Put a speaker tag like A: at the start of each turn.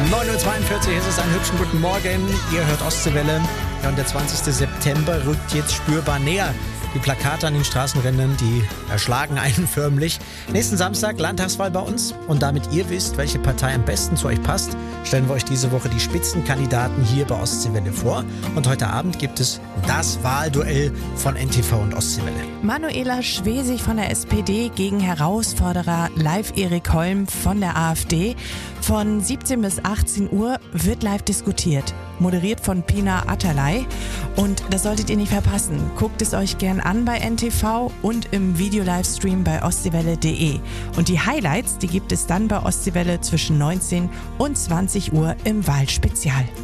A: 9.42 Uhr ist es, einen hübschen guten Morgen. Ihr hört Ostseewelle. Ja, und der 20. September rückt jetzt spürbar näher. Die Plakate an den Straßenrändern, die erschlagen einen förmlich. Nächsten Samstag Landtagswahl bei uns. Und damit ihr wisst, welche Partei am besten zu euch passt, stellen wir euch diese Woche die Spitzenkandidaten hier bei Ostseewelle vor. Und heute Abend gibt es das Wahlduell von NTV und Ostseewelle.
B: Manuela Schwesig von der SPD gegen Herausforderer Live Erik Holm von der AfD. Von 17 bis 18 Uhr wird live diskutiert. Moderiert von Pina Atalay. Und das solltet ihr nicht verpassen. Guckt es euch gern an bei NTV und im Video-Livestream bei ostseewelle.de. Und die Highlights, die gibt es dann bei Ostseewelle zwischen 19 und 20 Uhr im Wahlspezial.